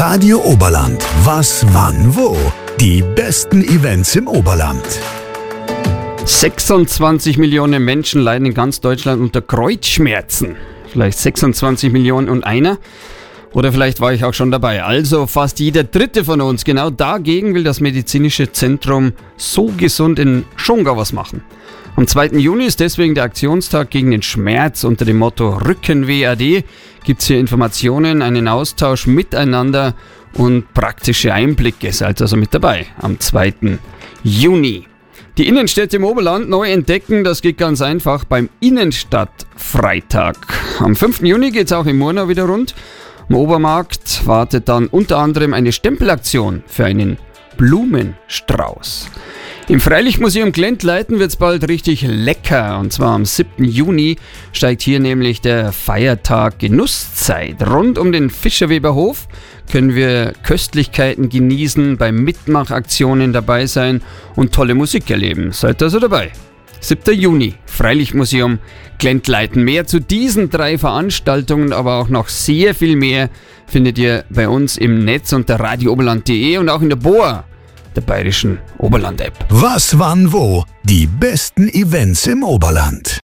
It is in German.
Radio Oberland. Was, wann, wo? Die besten Events im Oberland. 26 Millionen Menschen leiden in ganz Deutschland unter Kreuzschmerzen. Vielleicht 26 Millionen und einer. Oder vielleicht war ich auch schon dabei. Also fast jeder Dritte von uns. Genau dagegen will das medizinische Zentrum So Gesund in Schongau was machen. Am 2. Juni ist deswegen der Aktionstag gegen den Schmerz. Unter dem Motto Rückenweh AD gibt es hier Informationen, einen Austausch miteinander und praktische Einblicke. Seid also mit dabei am 2. Juni. Die Innenstädte im Oberland neu entdecken, das geht ganz einfach beim Innenstadtfreitag. Am 5. Juni geht es auch in Murnau wieder rund. Am Obermarkt wartet dann unter anderem eine Stempelaktion für einen Blumenstrauß. Im Freilichtmuseum Glentleiten wird es bald richtig lecker. Und zwar am 7. Juni steigt hier nämlich der Feiertag Genusszeit. Rund um den Fischerweberhof können wir Köstlichkeiten genießen, bei Mitmachaktionen dabei sein und tolle Musik erleben. Seid also dabei. 7. Juni, Freilichtmuseum Glentleiten. Mehr zu diesen 3 Veranstaltungen, aber auch noch sehr viel mehr findet ihr bei uns im Netz unter radiooberland.de und auch in der BOA, der Bayerischen Oberland-App. Was, wann, wo? Die besten Events im Oberland.